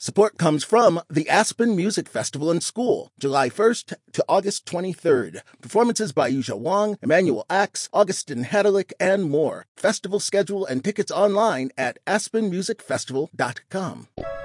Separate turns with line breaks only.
Support comes from the Aspen Music Festival and School, July 1st to August 23rd. Performances by Yuzha Wang, Emmanuel Axe, Augustin Hadelich, and more. Festival schedule and tickets online at aspenmusicfestival.com.